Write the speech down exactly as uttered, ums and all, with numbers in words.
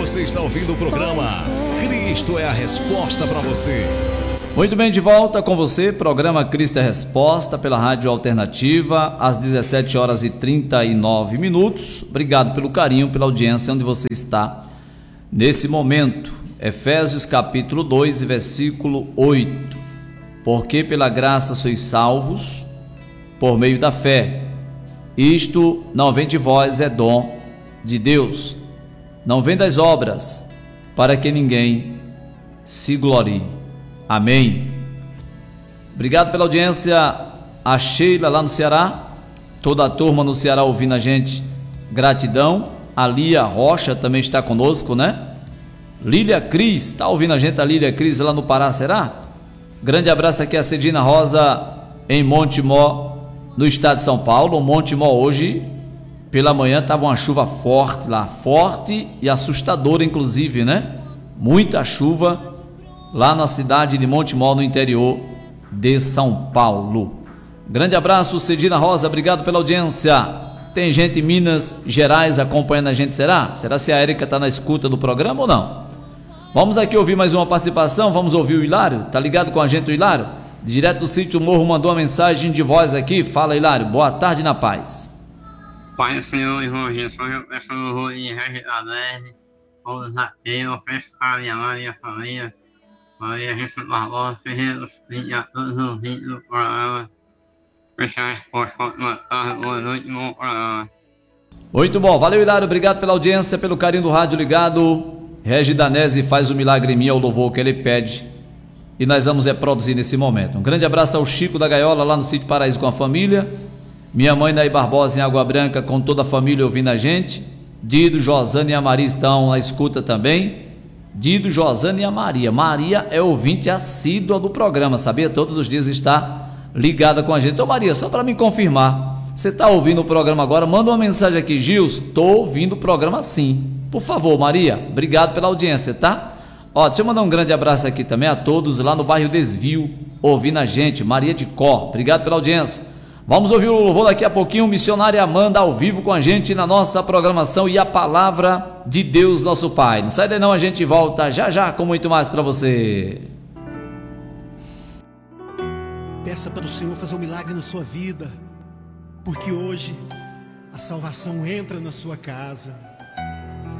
Você está ouvindo o programa Cristo é a Resposta para você. Muito bem, de volta com você, programa Cristo é a Resposta, pela Rádio Alternativa, às dezessete horas e trinta e nove minutos. Obrigado pelo carinho, pela audiência onde você está nesse momento. Efésios capítulo dois, versículo oito. Porque pela graça sois salvos, por meio da fé. Isto não vem de vós, é dom de Deus. Não vem das obras, para que ninguém se glorie. Amém. Obrigado pela audiência. A Sheila lá no Ceará, toda a turma no Ceará ouvindo a gente, gratidão. A Lia Rocha também está conosco, né? Lília Cris, está ouvindo a gente, a Lília Cris lá no Pará, será? Grande abraço aqui a Cedina Rosa em Montemor, no estado de São Paulo. Montemor hoje, pela manhã, estava uma chuva forte lá, forte e assustadora inclusive, né? Muita chuva lá na cidade de Montemor, no interior de São Paulo. Grande abraço, Cedina Rosa, obrigado pela audiência. Tem gente em Minas Gerais acompanhando a gente, será? Será se a Érica está na escuta do programa ou não? Vamos aqui ouvir mais uma participação, vamos ouvir o Hilário, tá ligado com a gente o Hilário? Direto do sítio Morro, mandou uma mensagem de voz aqui. Fala, Hilário, boa tarde na paz. Pai do Senhor, irmão Jesus, eu peço no rolo de Regis Alérgio, todos aqui, eu peço a minha mãe e a família, Maria Jesus Barbosa, Ferreira, filha, todos os vídeos do programa. Fechar a resposta, boa tarde, boa noite, bom programa. Muito bom, valeu Hilário, obrigado pela audiência, pelo carinho do rádio ligado. Regi Danese faz o milagre em mim, é o louvor que ele pede, e nós vamos reproduzir nesse momento. Um grande abraço ao Chico da Gaiola, lá no sítio Paraíso com a família. Minha mãe Naí Barbosa em Água Branca, com toda a família ouvindo a gente. Dido, Josana e a Maria estão na escuta também. Dido, Josana e a Maria. Maria é ouvinte assídua do programa, sabia? Todos os dias está ligada com a gente. Então, Maria, só para me confirmar, você está ouvindo o programa agora? Manda uma mensagem aqui, Gilson. Estou ouvindo o programa sim. Por favor, Maria, obrigado pela audiência, tá? Ó, deixa eu mandar um grande abraço aqui também a todos lá no bairro Desvio, ouvindo a gente. Maria de Có, obrigado pela audiência. Vamos ouvir o louvor daqui a pouquinho. Missionária Amanda ao vivo com a gente na nossa programação e a palavra de Deus nosso Pai. Não sai daí não, a gente volta já já com muito mais para você. Peça para o Senhor fazer um milagre na sua vida, porque hoje a salvação entra na sua casa.